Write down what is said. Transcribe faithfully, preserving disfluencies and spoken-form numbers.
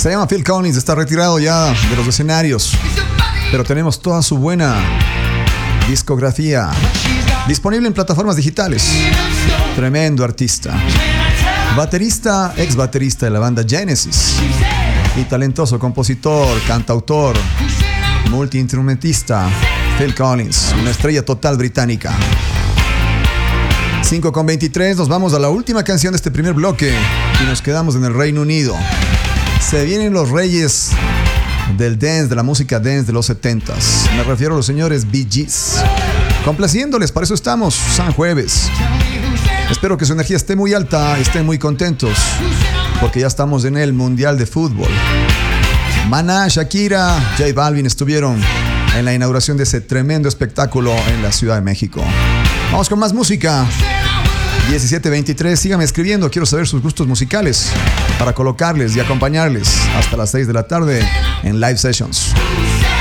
Se llama Phil Collins, está retirado ya de los escenarios, pero tenemos toda su buena discografía disponible en plataformas digitales. Tremendo artista, baterista, ex baterista de la banda Genesis y talentoso compositor, cantautor, multiinstrumentista. Phil Collins, una estrella total británica. cinco con veintitrés, nos vamos a la última canción de este primer bloque y nos quedamos en el Reino Unido. Se vienen los reyes del dance, de la música dance de los setentas. Me refiero a los señores Bee Gees. Complaciéndoles, para eso estamos, San Jueves. Espero que su energía esté muy alta, estén muy contentos, porque ya estamos en el Mundial de Fútbol. Maná, Shakira, J Balvin estuvieron en la inauguración de ese tremendo espectáculo en la Ciudad de México. Vamos con más música. diecisiete veintitrés, síganme escribiendo, quiero saber sus gustos musicales para colocarles y acompañarles hasta las seis de la tarde en Live Sessions.